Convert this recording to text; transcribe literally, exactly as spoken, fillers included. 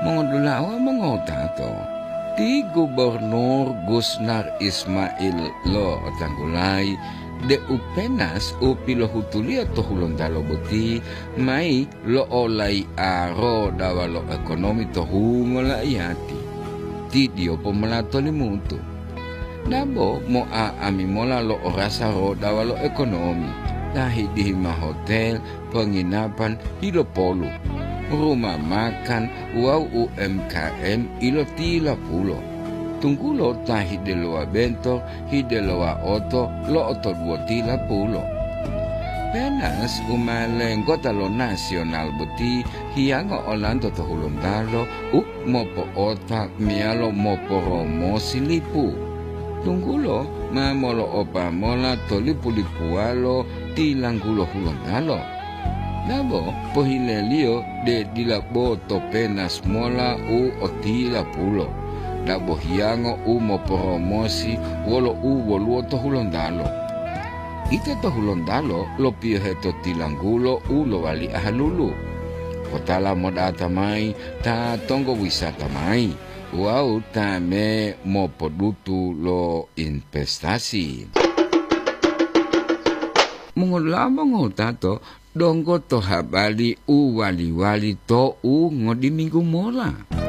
Mengodulawa mengotato. Ti Gubernur Gusnar Ismail lo tanggulay de upenas upilo hutulia to hulondalo buti mai lo olay aro dawalo ekonomi to hungola iati. Ti dio pomelato limutu. Nabo mo a amimola lo orasa ro dawalo ekonomi. Dahil di hima hotel, penginapan, hilo polu. Rumah makan, wow U M K M, ilo tila pulo. Tunggulo tahi de loa bento, hide loa oto, lo oto dua tila pulo. Penas umaleng kota lo nasional buti, hiango olando to hulundalo, u mopo otak mialo mopo romo silipu. Tunggulo mamolo opa mola tolipulipualo tilanggulo hulundalo. Nabo pohilelio de dilabo topenas mola u otila pulo. Nabo hiango u moporomosi wolo u woluo to hulondalo. Ite to hulondalo lo pioheto tilanggulo u lo wali ahalulu. Kotala modata mai ta tongo wisata mai. Wow tame mopodutu lo investasi. Mengolama ngotato donggo to habali u wali-wali to u ngodi minggu mola.